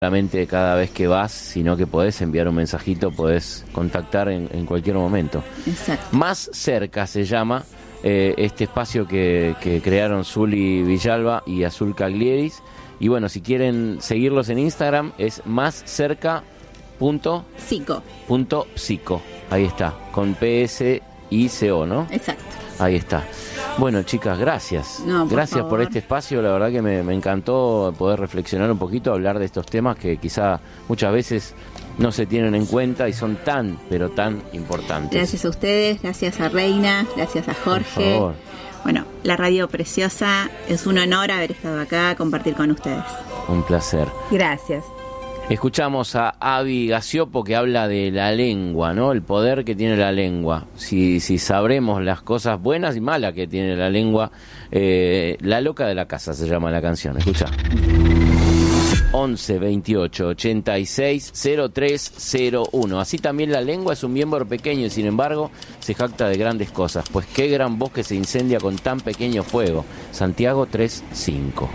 solamente cada vez que vas, sino que podés enviar un mensajito, podés contactar en cualquier momento. Exacto. Más cerca se llama este espacio que crearon Zuli Villalba y Azul Caglieris. Y bueno, si quieren seguirlos en Instagram es máscerca.psico. Ahí está, con PSICO, ¿no? Exacto. Ahí está. Bueno, chicas, gracias. Gracias por este espacio. La verdad que me encantó poder reflexionar un poquito, hablar de estos temas que quizá muchas veces no se tienen en cuenta y son tan, pero tan importantes. Gracias a ustedes, gracias a Reina, gracias a Jorge. Por favor. Bueno, la radio preciosa, es un honor haber estado acá, compartir con ustedes. Un placer. Gracias. Escuchamos a Avi Gasiopo que habla de la lengua, ¿no? El poder que tiene la lengua. Si sabremos las cosas buenas y malas que tiene la lengua, La loca de la casa se llama la canción. Escucha. 11 28 86 0301. Así también la lengua es un miembro pequeño y sin embargo se jacta de grandes cosas. Pues qué gran bosque se incendia con tan pequeño fuego. Santiago 3:5.